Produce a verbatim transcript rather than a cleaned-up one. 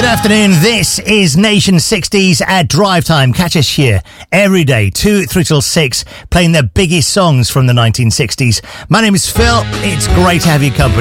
Good afternoon. This is Nation sixties at Drive Time. Catch us here every day, two, three till six, playing the biggest songs from the nineteen sixties. My name is Phil. It's great to have your company.